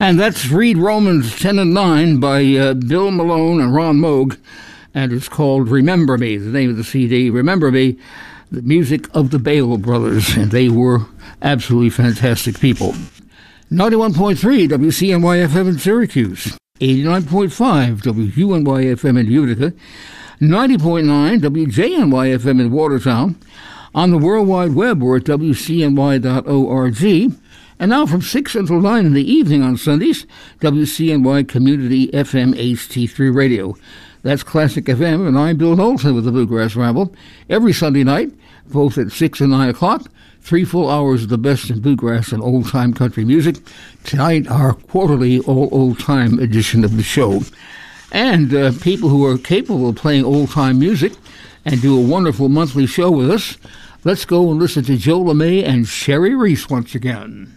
And that's Read Romans 10 and 9 by Bill Malone and Ron Moog, and it's called Remember Me, the name of the CD. Remember Me, the music of the Bale Brothers, and they were absolutely fantastic people. 91.3 WCNY-FM in Syracuse, 89.5 WUNY-FM in Utica, 90.9 WJNY-FM in Watertown, on the World Wide Web or at WCNY.org. And now from 6 until 9 in the evening on Sundays, WCNY Community FM HT3 Radio. That's Classic FM, and I'm Bill Knowlton with the Bluegrass Ramble. Every Sunday night, both at 6 and 9 o'clock, 3 full hours of the best in bluegrass and old-time country music. Tonight, our quarterly all-old-time edition of the show. And people who are capable of playing old-time music and do a wonderful monthly show with us, let's go and listen to Joe LeMay and Sherry Reese once again.